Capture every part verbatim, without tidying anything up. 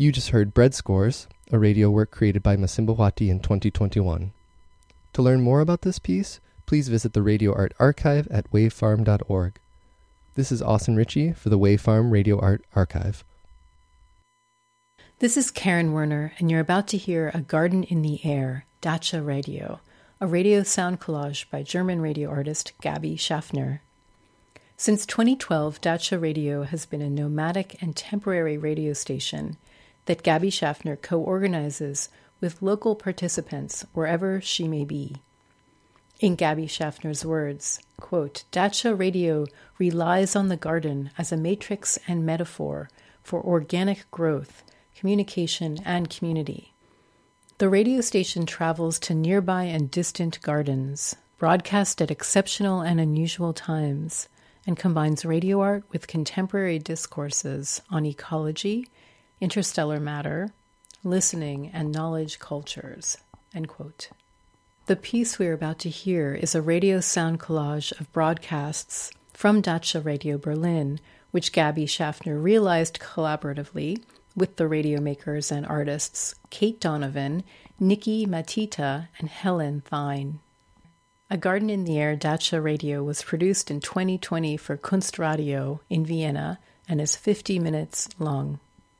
You just heard Bread Scores, a radio work created by Masimbawati in twenty twenty-one. To learn more about this piece, please visit the Radio Art Archive at wavefarm dot org. This is Austin Ritchie for the Wavefarm Radio Art Archive. This is Karen Werner, and you're about to hear A Garden in the Air, Dacha Radio, a radio sound collage by German radio artist Gabi Schaffner. Since twenty twelve, Dacha Radio has been a nomadic and temporary radio station that Gabi Schaffner co-organizes with local participants wherever she may be. In Gabi Schaffner's words, quote, Dacha Radio relies on the garden as a matrix and metaphor for organic growth, communication, and community. The radio station travels to nearby and distant gardens, broadcast at exceptional and unusual times, and combines radio art with contemporary discourses on ecology, interstellar matter, listening, and knowledge cultures, end quote. The piece we're about to hear is a radio sound collage of broadcasts from Dacha Radio Berlin, which Gabi Schaffner realized collaboratively with the radio makers and artists Kate Donovan, Nikki Matita, and Helen Thine. A Garden in the Air Dacha Radio was produced in twenty twenty for Kunstradio in Vienna and is fifty minutes long.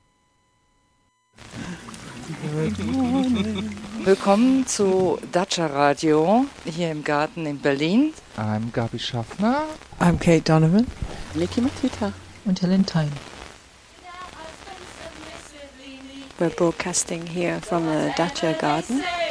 Willkommen zu Dacha Radio hier im Garten in Berlin. I'm Gabi Schaffner. I'm Kate Donovan. Nikki Matita. Und Helen Thine. We're broadcasting here from the Dacha Garden.